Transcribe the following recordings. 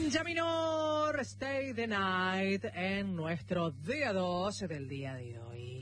Ya Minor, Stay the Night en nuestro día 12 del día de hoy.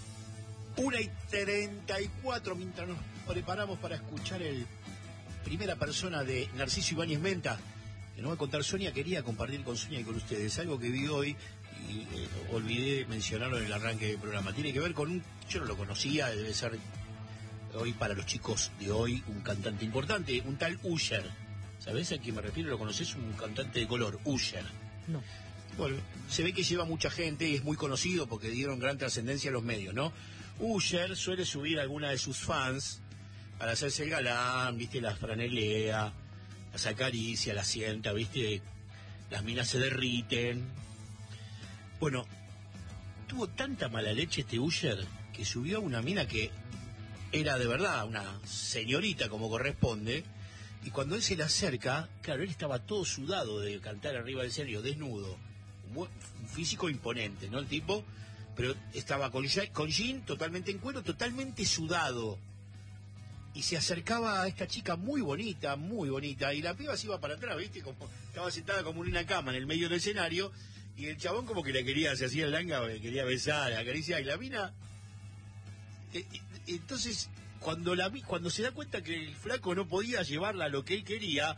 1:34, mientras nos preparamos para escuchar el primera persona de Narciso Ibáñez Menta, que nos va a contar Sonia. Quería compartir con Sonia y con ustedes algo que vi hoy y olvidé mencionarlo en el arranque del programa. Tiene que ver con yo no lo conocía, debe ser hoy para los chicos de hoy un cantante importante, un tal Usher. ¿Sabés a quién me refiero? ¿Lo conocés? Un cantante de color, Usher. No. Bueno, se ve que lleva mucha gente y es muy conocido porque dieron gran trascendencia a los medios, ¿no? Usher suele subir a alguna de sus fans para hacerse el galán, ¿viste? La franelea, las acaricia, la sienta, ¿viste? Las minas se derriten. Bueno, tuvo tanta mala leche este Usher que subió a una mina que era de verdad una señorita como corresponde. Y cuando él se le acerca, claro, él estaba todo sudado de cantar arriba del escenario, desnudo. Un físico imponente, ¿no? El tipo, pero estaba con jean, totalmente en cuero, totalmente sudado. Y se acercaba a esta chica muy bonita, y la piba se iba para atrás, ¿viste? Como estaba sentada como en una cama en el medio del escenario, y el chabón como que le quería, se hacía el langa, le quería besar, acariciar, y la mina... Entonces... Cuando se da cuenta que el flaco no podía llevarla a lo que él quería,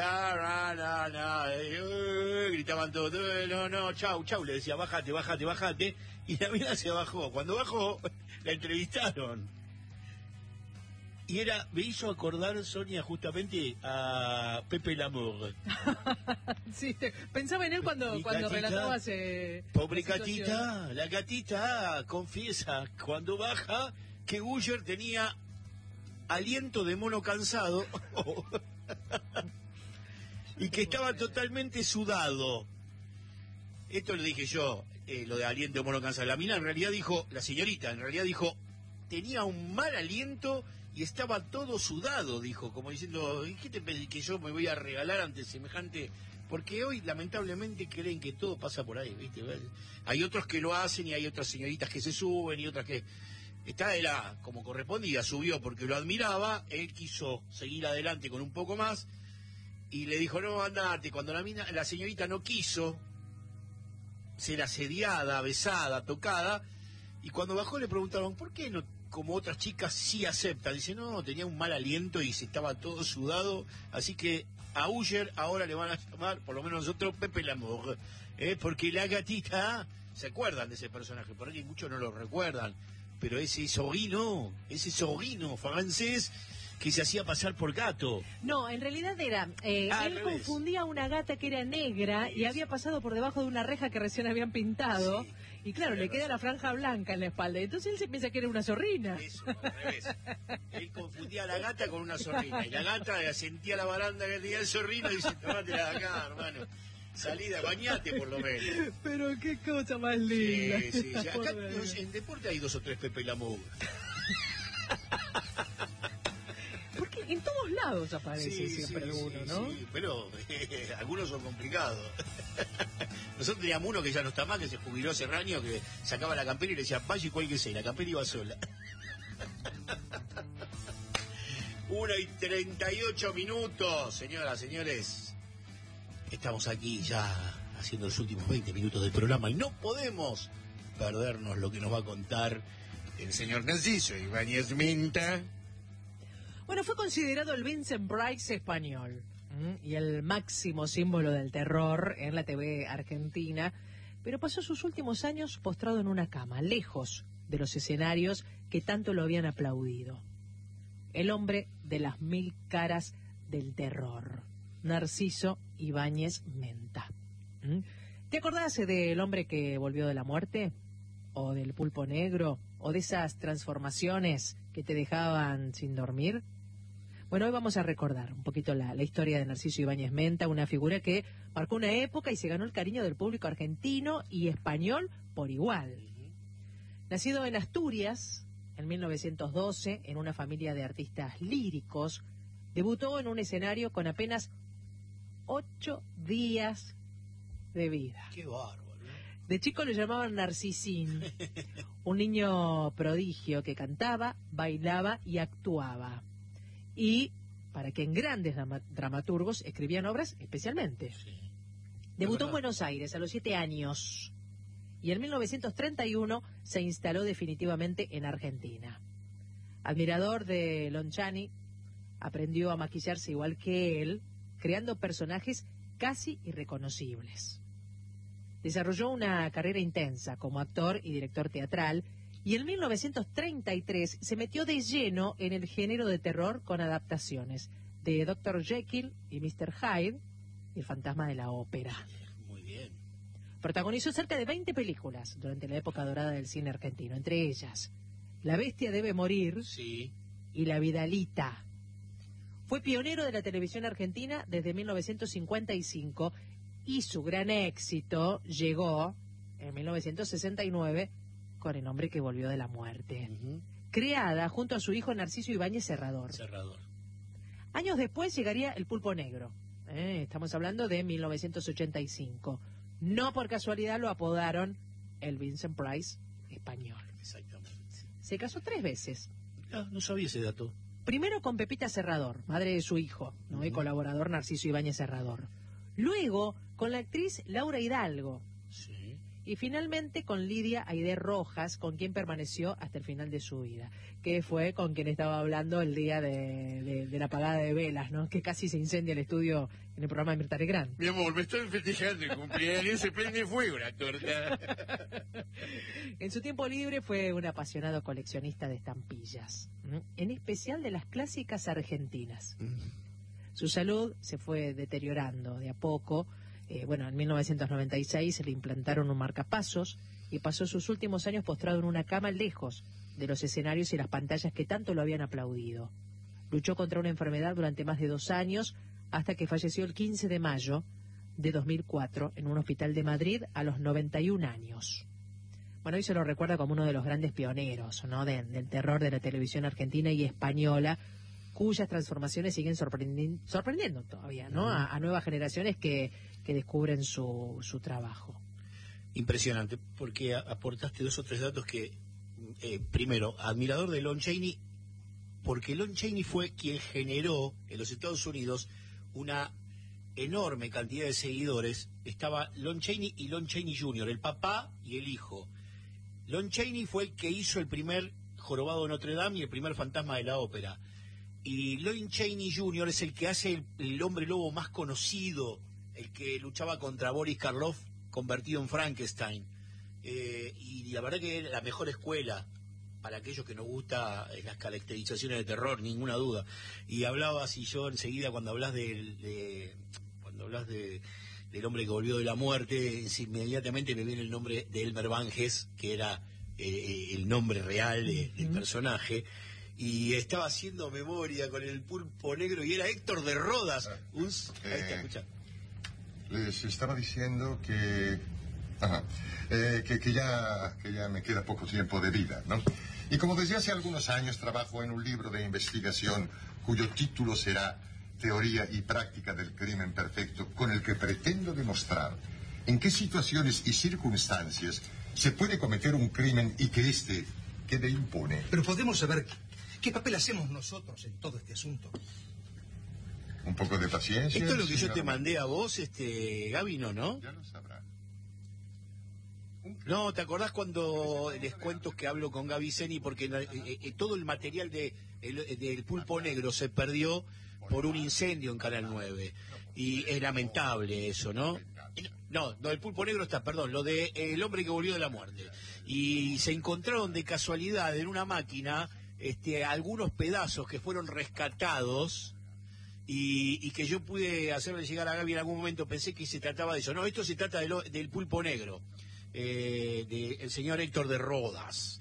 gritaban todos, no, chau, le decía, bájate, y la mina se bajó. Cuando bajó, la entrevistaron. Y me hizo acordar, Sonia, justamente a Pepe Lamor. Sí, pensaba en él cuando relatabas... Pobre gatita, la gatita confiesa cuando baja que Usher tenía aliento de mono cansado y que estaba totalmente sudado. Esto lo dije yo, lo de aliento de mono cansado. La mina la señorita en realidad dijo, tenía un mal aliento y estaba todo sudado, dijo, como diciendo, ¿y qué te pedí que yo me voy a regalar ante semejante? Porque hoy lamentablemente creen que todo pasa por ahí, ¿viste? Hay otros que lo hacen y hay otras señoritas que se suben y otras que... Esta era como correspondía, subió porque lo admiraba, él quiso seguir adelante con un poco más y le dijo, no, andate. Cuando la señorita no quiso ser asediada, besada, tocada, y cuando bajó le preguntaron, ¿por qué no, como otras chicas sí aceptan? Dice, no, tenía un mal aliento y se estaba todo sudado, así que a Usher ahora le van a llamar, por lo menos nosotros, Pepe Lamor, porque la gatita, ¿se acuerdan de ese personaje? Por ahí muchos no lo recuerdan. Pero ese sobrino francés que se hacía pasar por gato. No, en realidad era... él confundía a una gata que era negra y había pasado por debajo de una reja que recién habían pintado. Sí, y claro, le queda la franja blanca en la espalda. Entonces él se piensa que era una zorrina. Eso, al revés. Él confundía a la gata con una zorrina. Y la gata sentía la baranda que tenía el zorrino y dice, tomátela de acá, hermano. Salida, bañate por lo menos. Pero qué cosa más linda. Sí. Acá en deporte hay 2 o 3 Pepe Lamor. Porque en todos lados aparece siempre uno, ¿no? Sí, pero algunos son complicados. Nosotros teníamos uno que ya no está más, que se jubiló hace años, que sacaba la campera y le decía, vaya y cuélguese, y la campera iba sola. 1:38, señoras, señores. Estamos aquí ya haciendo los últimos 20 minutos del programa y no podemos perdernos lo que nos va a contar el señor Narciso Ibáñez Menta. Bueno, fue considerado el Vincent Price español y el máximo símbolo del terror en la TV argentina, pero pasó sus últimos años postrado en una cama, lejos de los escenarios que tanto lo habían aplaudido. El hombre de las 1000 caras del terror, Narciso Ibáñez Menta. ¿Te acordás del hombre que volvió de la muerte? ¿O del pulpo negro? ¿O de esas transformaciones que te dejaban sin dormir? Bueno, hoy vamos a recordar un poquito la historia de Narciso Ibáñez Menta, una figura que marcó una época y se ganó el cariño del público argentino y español por igual. Nacido en Asturias en 1912, en una familia de artistas líricos, debutó en un escenario con apenas 8 días de vida. ¡Qué bárbaro! De chico lo llamaban Narcisín, un niño prodigio que cantaba, bailaba y actuaba. Y para quien grandes dramaturgos escribían obras especialmente. Sí. Debutó en Buenos Aires a los 7 años y en 1931 se instaló definitivamente en Argentina. Admirador de Lon Chaney, aprendió a maquillarse igual que él, creando personajes casi irreconocibles. Desarrolló una carrera intensa como actor y director teatral y en 1933 se metió de lleno en el género de terror con adaptaciones de Dr. Jekyll y Mr. Hyde, El fantasma de la ópera. Muy bien. Protagonizó cerca de 20 películas durante la época dorada del cine argentino, entre ellas La bestia debe morir Sí. y La Vidalita. Fue pionero de la televisión argentina desde 1955 y su gran éxito llegó en 1969 con El hombre que volvió de la muerte, creada junto a su hijo Narciso Ibáñez Serrador. Años después llegaría El pulpo negro. Estamos hablando de 1985. No por casualidad lo apodaron el Vincent Price español. Exactamente. Se casó 3 veces. No sabía ese dato. Primero con Pepita Serrador, madre de su hijo, ¿no? Y colaborador Narciso Ibáñez Serrador. Luego con la actriz Laura Hidalgo. Sí. Y finalmente con Lidia Aidé Rojas, con quien permaneció hasta el final de su vida, que fue con quien estaba hablando el día de la apagada de velas, ¿no? Que casi se incendia el estudio en el programa de Mirta Legrand. Mi amor, me estoy festejando el cumpleaños, se prende fuego la torta. En su tiempo libre fue un apasionado coleccionista de estampillas, ¿no? En especial de las clásicas argentinas. Su salud se fue deteriorando de a poco. En 1996 se le implantaron un marcapasos y pasó sus últimos años postrado en una cama lejos de los escenarios y las pantallas que tanto lo habían aplaudido. Luchó contra una enfermedad durante más de 2 años hasta que falleció el 15 de mayo de 2004 en un hospital de Madrid a los 91 años. Bueno, hoy se lo recuerda como uno de los grandes pioneros, ¿no? del terror de la televisión argentina y española, cuyas transformaciones siguen sorprendiendo todavía, ¿no? A nuevas generaciones que descubren su trabajo. Impresionante, porque aportaste 2 o 3 datos que, primero, admirador de Lon Chaney, porque Lon Chaney fue quien generó en los Estados Unidos una enorme cantidad de seguidores. Estaba Lon Chaney y Lon Chaney Jr., el papá y el hijo. Lon Chaney fue el que hizo el primer Jorobado de Notre Dame y el primer Fantasma de la Ópera. Y Lon Chaney Jr. es el que hace el hombre lobo más conocido, el que luchaba contra Boris Karloff convertido en Frankenstein. Y la verdad que es la mejor escuela para aquellos que nos gusta las caracterizaciones de terror, ninguna duda. Y hablabas, y yo enseguida cuando hablas del hombre que volvió de la muerte, inmediatamente me viene el nombre de Elmer Banges, que era el nombre real del personaje. Y estaba haciendo memoria con el pulpo negro y era Héctor de Rodas. Ahí está, escucha. Les estaba diciendo que ya me queda poco tiempo de vida, ¿no? Y como desde hace algunos años trabajo en un libro de investigación cuyo título será Teoría y Práctica del Crimen Perfecto, con el que pretendo demostrar en qué situaciones y circunstancias se puede cometer un crimen y que éste quede impune. Pero podemos saber qué papel hacemos nosotros en todo este asunto. Un poco de paciencia. Esto es lo que yo te mandé a vos, Gaby, ¿no? Ya lo sabrá. No, ¿te acordás cuando les cuento que hablo con Gaby Seni? Porque todo el material del pulpo negro se perdió por un incendio en Canal 9. Y es lamentable eso, ¿no? No, el pulpo negro está, perdón, lo de El hombre que volvió de la muerte. Y se encontraron de casualidad en una máquina algunos pedazos que fueron rescatados y que yo pude hacerle llegar a Gaby en algún momento. Pensé que se trataba de eso. No, esto se trata del pulpo negro, del señor Héctor de Rodas.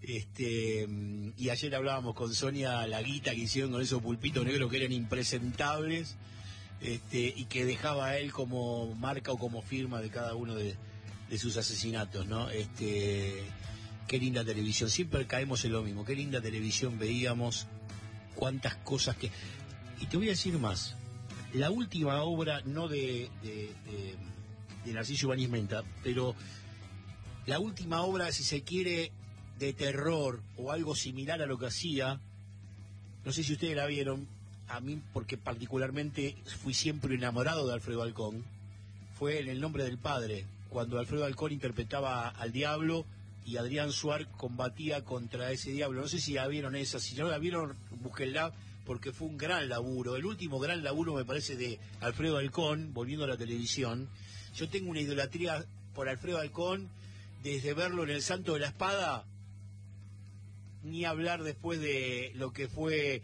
Y ayer hablábamos con Sonia la guita que hicieron con esos pulpitos negros que eran impresentables, y que dejaba a él como marca o como firma de cada uno de sus asesinatos, ¿no? Qué linda televisión, siempre caemos en lo mismo, qué linda televisión veíamos, cuántas cosas que... Y te voy a decir más, la última obra, no de Narciso Ibáñez Menta, pero la última obra, si se quiere, de terror o algo similar a lo que hacía, no sé si ustedes la vieron, a mí porque particularmente fui siempre enamorado de Alfredo Alcón, fue en El nombre del padre, cuando Alfredo Alcón interpretaba al diablo y Adrián Suar combatía contra ese diablo. No sé si la vieron esa, si no la vieron, búsquenla, porque fue un gran laburo. El último gran laburo, me parece, de Alfredo Alcón, volviendo a la televisión. Yo tengo una idolatría por Alfredo Alcón, desde verlo en El Santo de la Espada, ni hablar después de lo que fue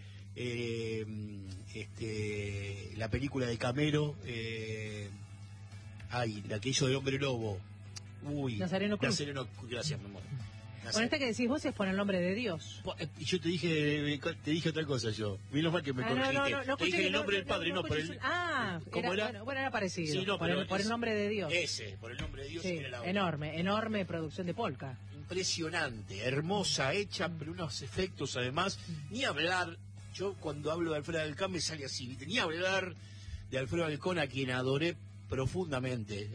la película de Camero, la que hizo de Hombre Lobo. Nazareno Cruz. Gracias, mi amor. Bueno, esta que decís vos es por el nombre de Dios. Yo te dije otra cosa yo. Menos mal que me corregiste. No, te dije el nombre del padre, no por el... ¿cómo era? Bueno, era parecido. Sí, no, por el nombre de Dios. Por el nombre de Dios. Sí, era la otra. enorme producción de polka. Impresionante, hermosa, hecha, pero unos efectos además. Ni hablar, yo cuando hablo de Alfredo Alcón me sale así, ¿viste? Ni hablar de Alfredo Alcón, a quien adoré profundamente.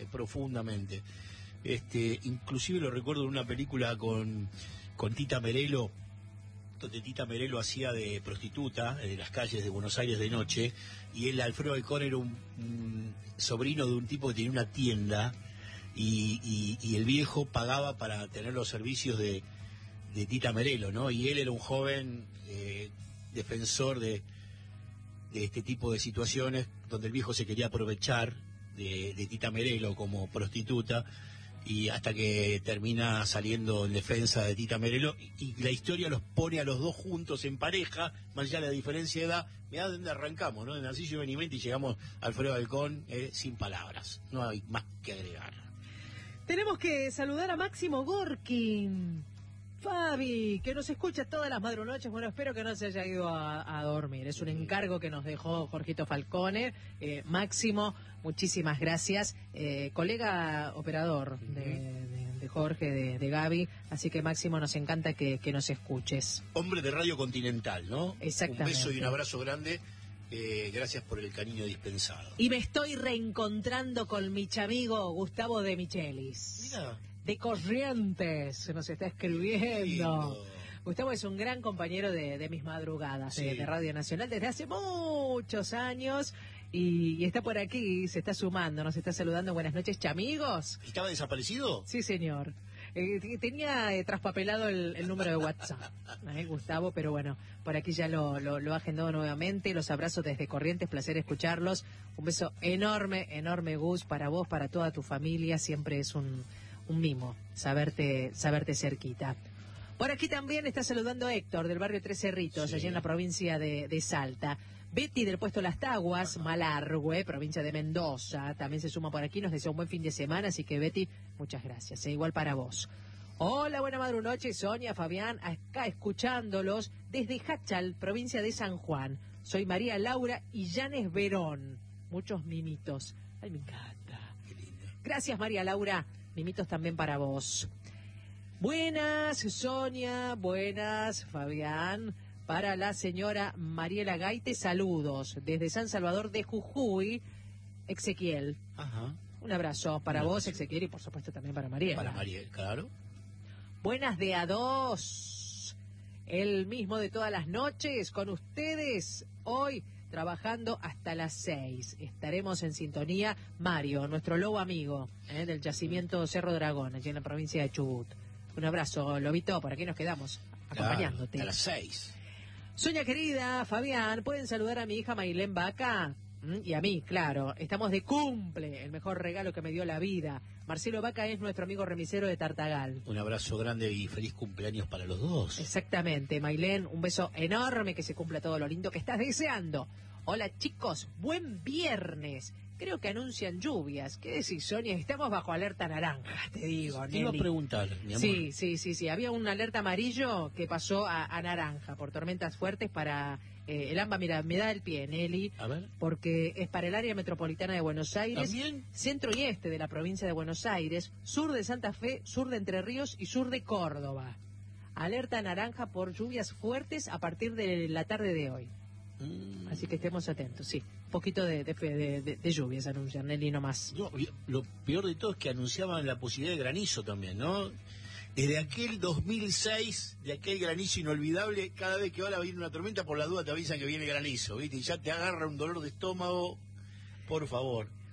Inclusive lo recuerdo en una película con Tita Merelo, donde Tita Merelo hacía de prostituta en las calles de Buenos Aires de noche, y él, Alfredo Alcón, era un sobrino de un tipo que tenía una tienda, y el viejo pagaba para tener los servicios de Tita Merelo, ¿no? Y él era un joven defensor de este tipo de situaciones, donde el viejo se quería aprovechar de Tita Merelo como prostituta, y hasta que termina saliendo en defensa de Tita Merelo, y la historia los pone a los dos juntos en pareja, más allá de la diferencia de edad. Mirá de dónde arrancamos, ¿no? De Narciso y Benimenti, y llegamos a Alfredo Alcón, sin palabras, no hay más que agregar. Tenemos que saludar a Máximo Gorkin. Fabi, que nos escucha todas las madrunoches. Bueno, espero que no se haya ido a dormir. Es un encargo que nos dejó Jorgito Falcone. Máximo, muchísimas gracias. Colega operador de Jorge, de Gaby. Así que, Máximo, nos encanta que nos escuches. Hombre de Radio Continental, ¿no? Exactamente. Un beso y un abrazo grande. Gracias por el cariño dispensado. Y me estoy reencontrando con mi chamigo Gustavo de Michelis. Mira. De Corrientes, se nos está escribiendo. Lindo. Gustavo es un gran compañero de mis madrugadas, Sí. de Radio Nacional desde hace muchos años, y está por aquí, se está sumando, nos está saludando. Buenas noches, chamigos. ¿Estaba desaparecido? Sí, señor. Tenía traspapelado el número de WhatsApp, Gustavo, pero bueno, por aquí ya lo ha agendado nuevamente. Los abrazos desde Corrientes, placer escucharlos. Un beso enorme, Gus, para vos, para toda tu familia. Siempre es un mimo saberte cerquita. Por aquí también está saludando Héctor, del barrio Tres Cerritos, Sí. allí en la provincia de Salta. Betty, del puesto Las Taguas, Malargüe, provincia de Mendoza, también se suma por aquí, nos desea un buen fin de semana, así que Betty, muchas gracias. Igual para vos. Hola, buena madrunoche, Sonia, Fabián, acá escuchándolos desde Hachal, provincia de San Juan. Soy María Laura y Llanes Verón. Muchos mimitos. Ay, me encanta. Qué lindo. Gracias, María Laura. Mimitos también para vos. Buenas, Sonia. Buenas, Fabián. Para la señora Mariela Gaite, saludos. Desde San Salvador de Jujuy, Ezequiel. Ajá. Un abrazo para vos, Ezequiel, y por supuesto también para Mariela. Para Mariel, claro. Buenas de a dos. El mismo de todas las noches, con ustedes hoy, trabajando hasta las 6. Estaremos en sintonía. Mario, nuestro lobo amigo, del yacimiento Cerro Dragón, allí en la provincia de Chubut. Un abrazo, Lobito, por aquí nos quedamos acompañándote. Claro, a las 6. Soña querida, Fabián, ¿pueden saludar a mi hija Mailén Vaca? Y a mí, claro. Estamos de cumple, el mejor regalo que me dio la vida. Marcelo Vaca es nuestro amigo remisero de Tartagal. Un abrazo grande y feliz cumpleaños para los dos. Exactamente, Mailén, un beso enorme, que se cumpla todo lo lindo que estás deseando. Hola chicos, buen viernes. Creo que anuncian lluvias. ¿Qué decís, Sonia? Estamos bajo alerta naranja, te digo, Te iba a Nelly. preguntar, mi amor. Sí. Había una alerta amarillo que pasó a naranja por tormentas fuertes para el AMBA. Mira, me da el pie, Nelly, A ver. porque es para el área metropolitana de Buenos Aires, ¿También? centro y este de la provincia de Buenos Aires, sur de Santa Fe, sur de Entre Ríos y sur de Córdoba. Alerta naranja por lluvias fuertes a partir de la tarde de hoy. Así que estemos atentos, sí. Un poquito de lluvias anuncian, Nelly, no más. No, lo peor de todo es que anunciaban la posibilidad de granizo también, ¿no? Desde aquel 2006, de aquel granizo inolvidable, cada vez que ahora viene una tormenta, por la duda te avisan que viene granizo, ¿viste? Y ya te agarra un dolor de estómago, por favor.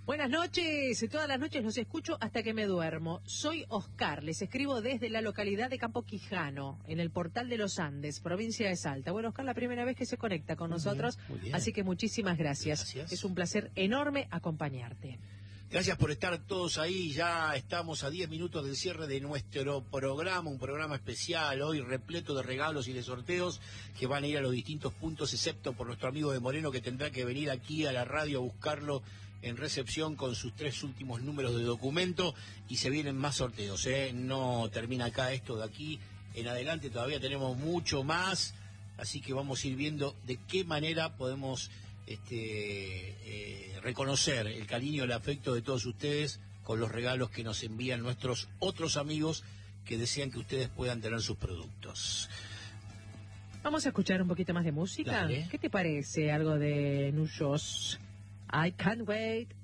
Buenas noches, todas las noches los escucho hasta que me duermo. Soy Oscar, les escribo desde la localidad de Campo Quijano, en el Portal de los Andes, provincia de Salta. Bueno, Oscar, la primera vez que se conecta con nosotros, muy bien. Así que muchísimas gracias. Es un placer enorme acompañarte. Gracias por estar todos ahí. Ya estamos a 10 minutos del cierre de nuestro programa, un programa especial hoy repleto de regalos y de sorteos que van a ir a los distintos puntos, excepto por nuestro amigo de Moreno, que tendrá que venir aquí a la radio a buscarlo en recepción con sus 3 últimos números de documento, y se vienen más sorteos, ¿eh? No termina acá esto, de aquí en adelante todavía tenemos mucho más, así que vamos a ir viendo de qué manera podemos reconocer el cariño, el afecto de todos ustedes con los regalos que nos envían nuestros otros amigos que desean que ustedes puedan tener sus productos. Vamos a escuchar un poquito más de música. Dale. ¿Qué te parece algo de Nuyos? I can't wait